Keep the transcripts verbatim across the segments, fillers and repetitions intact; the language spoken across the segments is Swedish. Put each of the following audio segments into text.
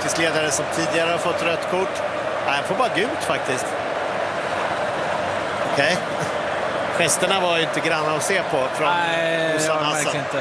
yrkesledare som tidigare har fått rött kort. Nej, han får bara gult faktiskt. Okej. Okay. Gesterna var ju inte granna att se på från Nej, jag märker inte.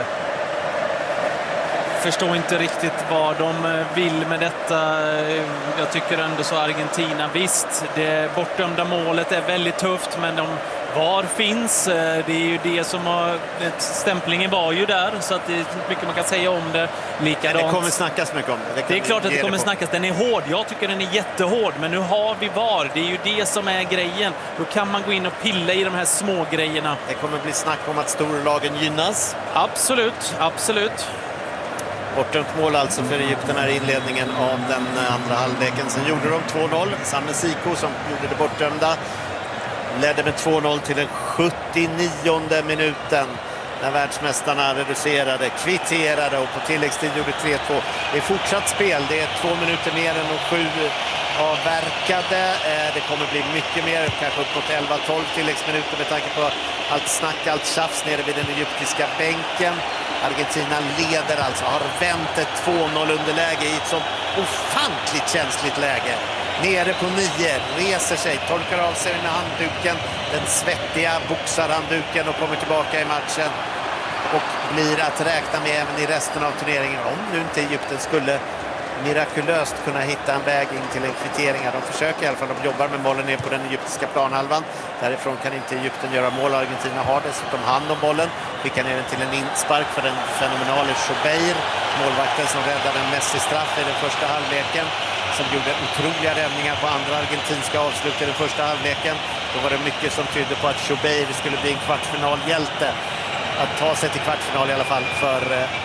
Förstår inte riktigt vad de vill med detta. Jag tycker ändå så Argentina, visst, det bortdömda målet är väldigt tufft, men de var finns, det är ju det som har, stämplingen var ju där, så att det är mycket man kan säga om det. Likadant. Det kommer snackas mycket om det. Det, det är klart att det kommer snackas, den är hård, jag tycker den är jättehård, men nu har vi var, det är ju det som är grejen. Då kan man gå in och pilla i de här små grejerna. Det kommer bli snack om att storlagen gynnas. Absolut, absolut. Bortdömt mål alltså för Egypten här i inledningen av den andra halvleken. Sen gjorde de två noll. Samme Siko som gjorde det bortdömda ledde med två noll till den sjuttionionde minuten när världsmästarna reducerade, kvitterade och på tilläggstid gjorde tre två. Det är fortsatt spel. Det är två minuter mer än de sju avverkade. Det kommer bli mycket mer, kanske upp mot elva tolv tilläggsminuter med tanke på allt snack, allt tjafs nere vid den egyptiska bänken. Argentina leder alltså, har vänt ett två noll underläge i ett så ofantligt känsligt läge. Nere på nio, reser sig, torkar av sig med handduken, den svettiga boxarhandduken och kommer tillbaka i matchen. Och blir att räkna med även i resten av turneringen, om nu inte Egypten skulle mirakulöst kunna hitta en väg in till en kvittering. De försöker i alla fall, de jobbar med bollen ner på den egyptiska planhalvan. Därifrån kan inte Egypten göra mål. Argentina har dessutom hand om bollen. Skickar ner den till en inspark för den fenomenale Schubeir, målvakten som räddade en Messi-straff i den första halvleken, som gjorde otroliga räddningar på andra argentinska avslut i den första halvleken. Då var det mycket som tydde på att Schubeir skulle bli en kvartsfinalhjälte. Att ta sig till kvartsfinal i alla fall för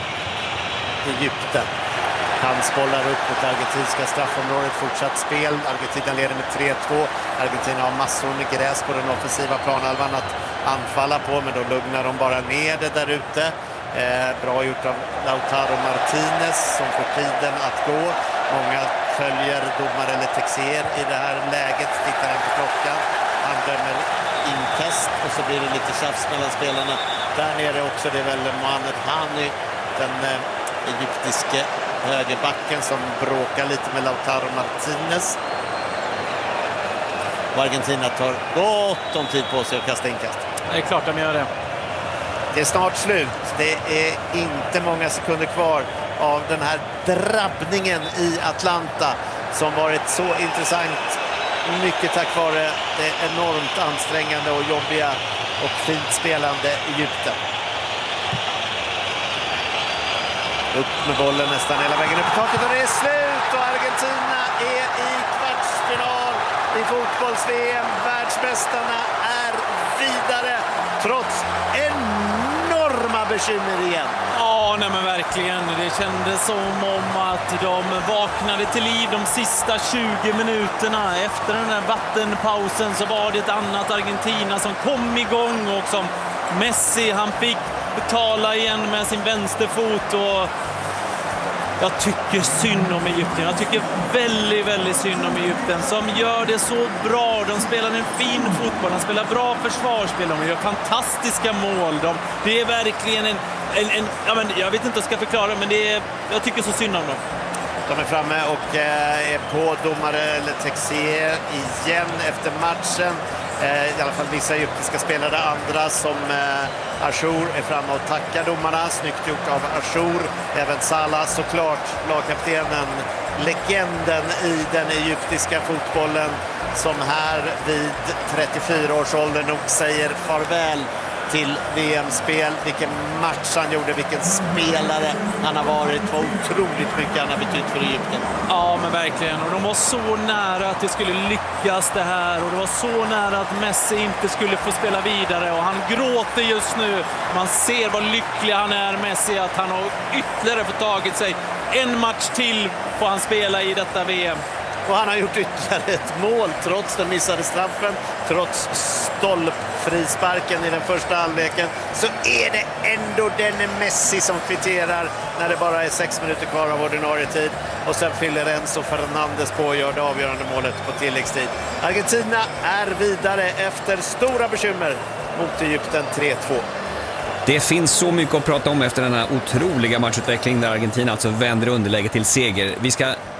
eh, Egypten. Handsbollar upp mot argentinska straffområdet, fortsatt spel. Argentina leder med tre två. Argentina har massor med gräs på den offensiva planhalvan att anfalla på, men då lugnar de bara ner det där ute. Eh, bra gjort av Lautaro Martinez som får tiden att gå. Många följer domare eller Texier i det här läget, tittar han på klockan. Han dömer inkast och så blir det lite tjafs mellan spelarna. Där nere också, det är väl Mohamed Hani, den eh, egyptiske högerbacken, som bråkar lite med Lautaro Martinez. Och Argentina tar gott om tid på sig att kasta inkast. Det är klart de gör det. Det är snart slut. Det är inte många sekunder kvar av den här drabbningen i Atlanta som varit så intressant. Mycket tack vare det enormt ansträngande och jobbiga och fint spelande Egypten. Upp med bollen nästan hela vägen upp på taket och det är slut och Argentina är i kvartsfinal i fotbolls-V M. Världsmästarna är vidare trots enorma bekymmer igen. Ja, nej men verkligen. Det kändes som om att de vaknade till liv de sista tjugo minuterna. Efter den här vattenpausen så var det ett annat Argentina som kom igång och som Messi, han fick betala igen med sin vänsterfot och jag tycker synd om Egypten. Jag tycker väldigt, väldigt synd om Egypten som gör det så bra. De spelar en fin fotboll, de spelar bra försvarsspel, de gör fantastiska mål. De, det är verkligen en, en, en ja, men jag vet inte hur jag ska förklara, men det är, jag tycker så synd om dem. De är framme och eh, är på domare eller Texier igen efter matchen. Eh, I alla fall vissa egyptiska spelare, andra som eh, Achour är framme och tackar domarna. Snyggt gjort av Achour. Även Salah såklart, lagkaptenen, legenden i den egyptiska fotbollen som här vid trettiofyra års ålder nog säger farväl till V M-spel. Vilken match han gjorde, vilken spelare han har varit. Vad otroligt mycket han har betytt för Egypten. Ja, men verkligen. Och de var så nära att det skulle lyckas det här. Och det var så nära att Messi inte skulle få spela vidare. Och han gråter just nu. Man ser vad lycklig han är, Messi, att han har ytterligare fått tagit sig. En match till får han spela i detta V M. Och han har gjort ytterligare ett mål trots den missade straffen, trots stolpfrisparken i den första halvleken. Så är det ändå den Messi som kvitterar när det bara är sex minuter kvar av ordinarie tid. Och sen fyller Enzo Fernandes på och gör det avgörande målet på tilläggstid. Argentina är vidare efter stora bekymmer mot Egypten tre två. Det finns så mycket att prata om efter den här otroliga matchutvecklingen där Argentina alltså vänder underläge till seger. Vi ska